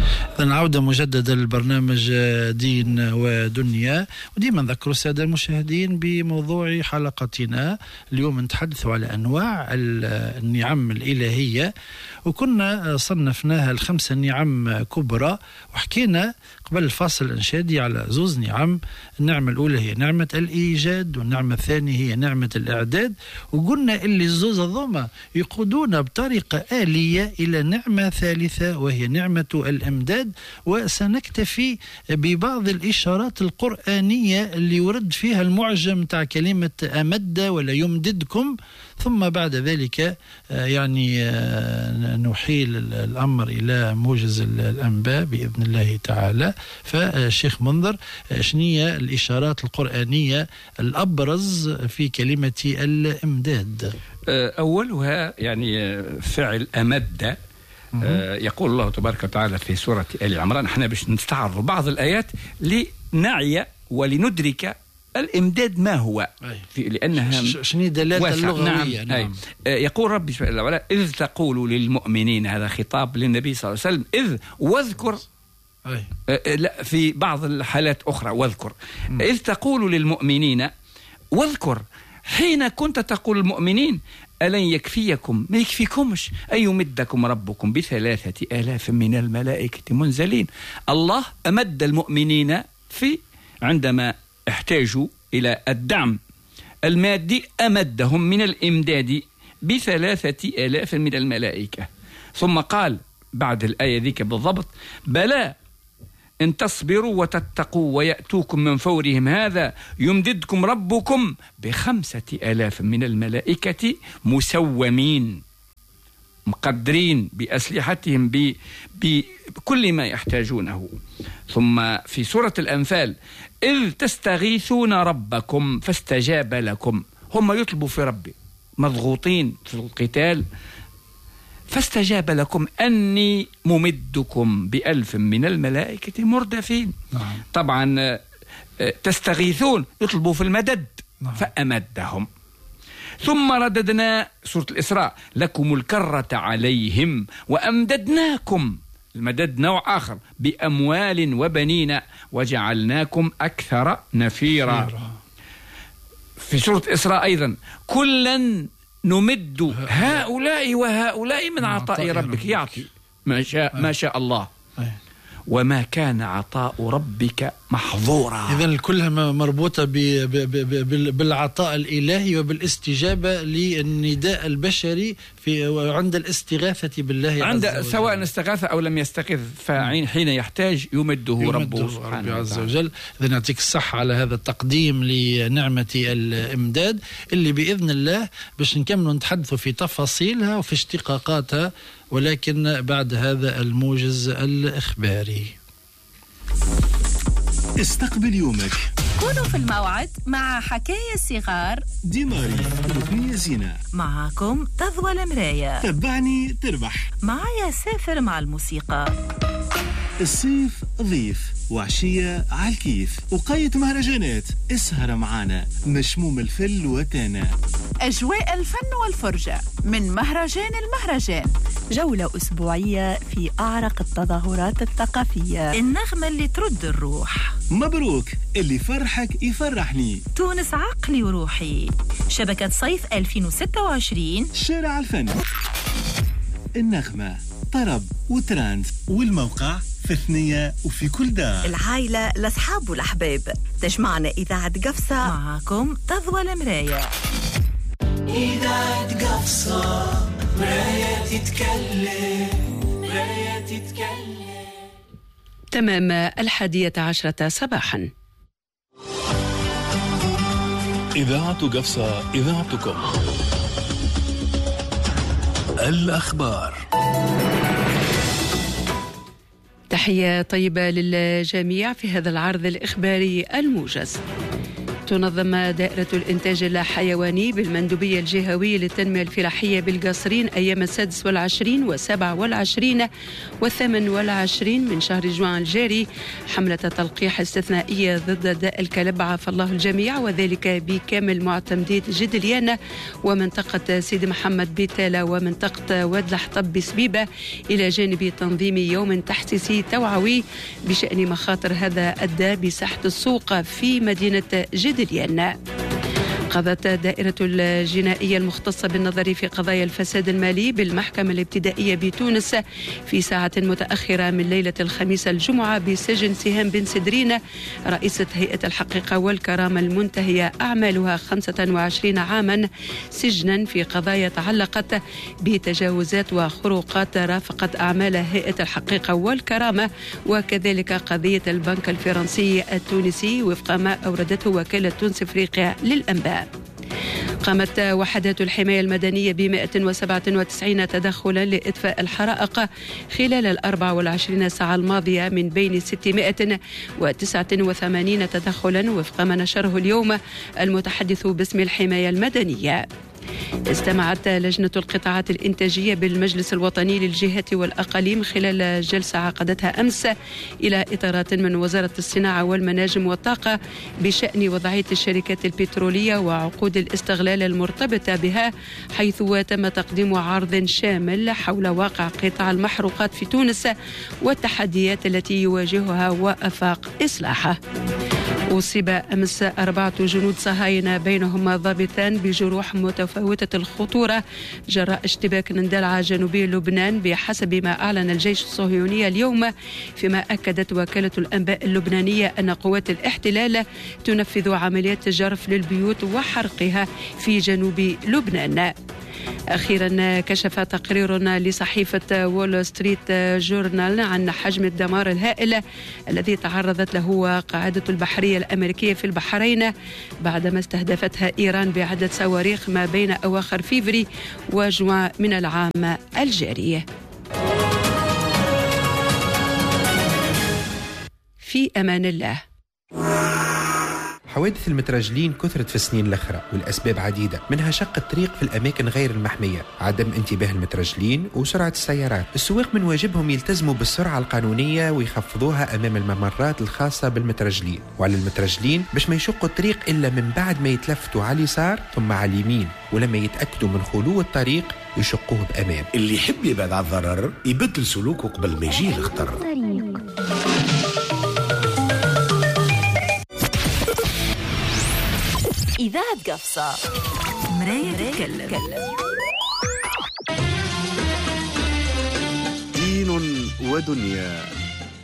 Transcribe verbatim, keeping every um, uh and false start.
إذن عودة مجددة للبرنامج دين ودنيا، وديما نذكر السادة المشاهدين بموضوع حلقتنا اليوم. نتحدث على أنواع النعم الإلهية، وكنا صنفناها الخمسة نعم كبرى، وحكينا قبل الفاصل الإنشادي على زوز نعم. النعمة الأولى هي نعمة الإيجاد، والنعمة الثانية هي نعمة الإعداد، وقلنا اللي الزوز الضوما يقودون بطريقة آلية إلى نعمة ثالثة وهي نعمة الإمداد. وسنكتفي ببعض الإشارات القرآنية اللي ورد فيها المعجم تاع كلمة أمد ولا يمددكم، ثم بعد ذلك يعني نحيل الأمر إلى موجز الأنباء بإذن الله تعالى. فالشيخ منذر، شنية الإشارات القرآنية الأبرز في كلمة الإمداد؟ أولها يعني فعل أمد. يقول الله تبارك وتعالى في سورة آل عمران، احنا باش نستعرض بعض الآيات لنعي ولندرك الإمداد ما هو، في لأنها شنو دلالة اللغوية. نعم. نعم. يقول ربي سبحانه وتعالى: إذ تقول للمؤمنين، هذا خطاب للنبي صلى الله عليه وسلم، إذ واذكر. أي. لا، في بعض الحالات أخرى واذكر. م. إذ تقول للمؤمنين واذكر حين كنت تقول المؤمنين ألن يكفيكم، ما يكفيكمش، أن يمدكم ربكم بثلاثة آلاف من الملائكة منزلين. الله أمد المؤمنين في عندما احتاجوا إلى الدعم المادي، أمدهم من الإمداد بثلاثة آلاف من الملائكة. ثم قال بعد الآية ذيك بالضبط: بلى إن تصبروا وتتقوا ويأتوكم من فورهم هذا يمددكم ربكم بخمسة آلاف من الملائكة مسومين، مقدرين بأسلحتهم بكل ما يحتاجونه. ثم في سورة الأنفال: إذ تستغيثون ربكم فاستجاب لكم. هم يطلبوا في ربي، مضغوطين في القتال، فاستجاب لكم أني ممدكم بألف من الملائكة مردفين. نعم. طبعا تستغيثون، يطلبوا في المدد. نعم. فأمدهم. ثم رددنا سورة الإسراء: لكم الكرة عليهم وأمددناكم، المدد نوع آخر، بأموال وبنين وجعلناكم أكثر نفيرا. في سورة إسراء أيضا: كلا نمد هؤلاء وهؤلاء من عطاء ربك، يعطي ما شاء ما شاء الله، وما كان عطاء ربك محظورا. إذن كلها مربوطة بالعطاء الإلهي وبالاستجابة للنداء البشري في عند الاستغاثة بالله عند عز وجل. سواء استغاث أو لم يستغيث، فحين حين يحتاج يمده, يمده ربه سبحانه عز وجل. إذن يعطيك الصحة على هذا التقديم لنعمة الإمداد اللي بإذن الله باش نكمل نتحدث في تفاصيلها وفي اشتقاقاتها، ولكن بعد هذا الموجز الإخباري. استقبل يومك، كونوا في الموعد مع حكاية الصغار ديماري وركنية زينة. معكم تضوى المراية، تبعني تربح، معايا سافر مع الموسيقى. الصيف ضيف وعشية عالكيف، وقاية مهرجانات، اسهر معانا مشموم الفل وتانا. أجواء الفن والفرجة من مهرجان المهرجان، جولة أسبوعية في أعرق التظاهرات الثقافية، النغمة اللي ترد الروح. مبروك، اللي فرحك يفرحني. تونس عقلي وروحي، شبكة صيف ألفين وستة وعشرين، شارع الفن، النغمة، طرب وتراند، والموقع في ثنية وفي كل دار. العائلة، الأصحاب والأحباب، تجمعنا إذاعة قفصة. معكم تضوى المراية. إذاعة قفصة، مراية تتكلم، مراية تتكلم. تمام الحادية عشرة صباحا. إذاعة قفصة، إذاعتكم. الأخبار. تحية طيبة للجميع في هذا العرض الإخباري الموجز. تنظم دائرة الإنتاج الحيواني بالمندوبية الجهوية للتنمية الفلاحية بالقصرين أيام السادس والعشرين والسابع والعشرين والثامن والعشرين من شهر جوان الجاري حملة تلقيح استثنائية ضد داء الكلب، عافى الله الجميع، وذلك بكامل معتمدية جدليان ومنطقة سيدي محمد بيتالا ومنطقة واد الحطب بسبيبة، إلى جانب تنظيم يوم تحسيسي توعوي بشأن مخاطر هذا الداء بساحة السوق في مدينة جدليان. قضت دائرة الجنائية المختصة بالنظر في قضايا الفساد المالي بالمحكمة الابتدائية بتونس في ساعة متأخرة من ليلة الخميس الجمعة بسجن سهام بن سدرين رئيسة هيئة الحقيقة والكرامة المنتهية أعمالها خمسة وعشرين عاما سجنا في قضايا تعلقت بتجاوزات وخروقات رافقت أعمال هيئة الحقيقة والكرامة، وكذلك قضية البنك الفرنسي التونسي وفق ما أوردته وكالة تونس إفريقيا للأنباء. قامت وحدات الحماية المدنية ب مئة وسبعة وتسعين تدخلا لإطفاء الحرائق خلال الأربع والعشرين ساعة الماضية من بين ستمائة وتسعة وثمانين تدخلا وفق ما نشره اليوم المتحدث باسم الحماية المدنية. استمعت لجنة القطاعات الإنتاجية بالمجلس الوطني للجهات والأقاليم خلال جلسة عقدتها أمس إلى إطارات من وزارة الصناعة والمناجم والطاقة بشأن وضعية الشركات البترولية وعقود الاستغلال المرتبطة بها، حيث تم تقديم عرض شامل حول واقع قطاع المحروقات في تونس والتحديات التي يواجهها وآفاق إصلاحه. أصيب أمس أربعة جنود صهاينة بينهم ضابطان بجروح متفاوتة الخطورة جراء اشتباك اندلع جنوبي لبنان بحسب ما أعلن الجيش الصهيوني اليوم، فيما أكدت وكالة الأنباء اللبنانية أن قوات الاحتلال تنفذ عمليات جرف للبيوت وحرقها في جنوب لبنان. أخيرا كشف تقرير لصحيفة وول ستريت جورنال عن حجم الدمار الهائل الذي تعرضت له قاعدة البحرية الأمريكية في البحرين بعدما استهدفتها إيران بعدة صواريخ ما بين أواخر فيفري وجوان من العام الجاري. في أمان الله. حوادث المترجلين كثرت في السنين الأخرى والأسباب عديدة، منها شق الطريق في الأماكن غير المحمية، عدم انتباه المترجلين وسرعة السيارات. السواق من واجبهم يلتزموا بالسرعة القانونية ويخفضوها أمام الممرات الخاصة بالمترجلين، وعلى المترجلين باش ما يشقوا الطريق إلا من بعد ما يتلفتوا على اليسار ثم على اليمين، ولما يتأكدوا من خلو الطريق يشقوه بأمان. اللي يحب يبعد عن الضرر يبدل سلوكه قبل ما يجي الخطر. إذاعة قفصة، مراية تتكلم. دين ودنيا.